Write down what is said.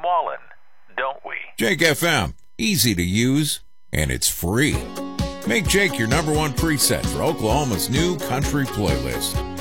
fallen, don't we? Jake FM, easy to use, and it's free. Make Jake your number one preset for Oklahoma's new country playlist.